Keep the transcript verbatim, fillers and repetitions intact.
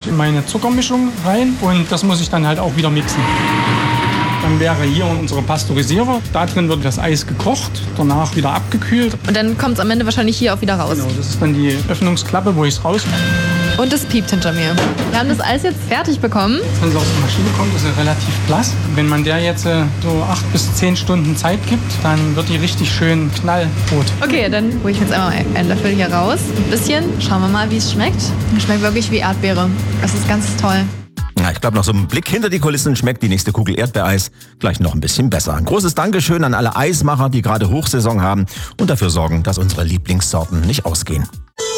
meine Zuckermischung rein und das muss ich dann halt auch wieder mixen. Dann wäre hier unsere Pasteurisierer. Da drin wird das Eis gekocht, danach wieder abgekühlt. Und dann kommt es am Ende wahrscheinlich hier auch wieder raus. Genau, das ist dann die Öffnungsklappe, wo ich es raus. Und es piept hinter mir. Wir haben das Eis jetzt fertig bekommen. Wenn es aus der Maschine kommt, ist er relativ blass. Wenn man der jetzt äh, so acht bis zehn Stunden Zeit gibt, dann wird die richtig schön knallrot. Okay, dann hole ich jetzt einmal einen Löffel hier raus. Ein bisschen. Schauen wir mal, wie es schmeckt. Es schmeckt wirklich wie Erdbeere. Das ist ganz toll. Na, ich glaube, nach so einem Blick hinter die Kulissen schmeckt die nächste Kugel Erdbeereis gleich noch ein bisschen besser. Ein großes Dankeschön an alle Eismacher, die gerade Hochsaison haben und dafür sorgen, dass unsere Lieblingssorten nicht ausgehen.